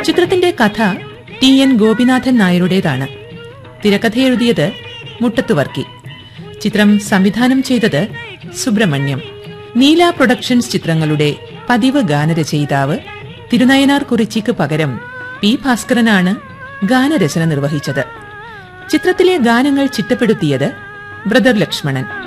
ചിത്രത്തിന്റെ കഥ ടി.എൻ. ഗോപിനാഥൻ നായരുടേതാണ്. തിരക്കഥയെഴുതിയത് മുട്ടത്തുവർക്കി. ചിത്രം സംവിധാനം ചെയ്തത് സുബ്രഹ്മണ്യം. നീല പ്രൊഡക്ഷൻസ് ചിത്രങ്ങളുടെ പതിവ് ഗാനരചയിതാവ് തിരുനയനാർ കുറിച്ചിക്ക് പകരം പി. ഭാസ്കരനാണ് ഗാനരചന നിർവഹിച്ചത്. ചിത്രത്തിലെ ഗാനങ്ങൾ ചിട്ടപ്പെടുത്തിയത് ബ്രദർ ലക്ഷ്മണൻ.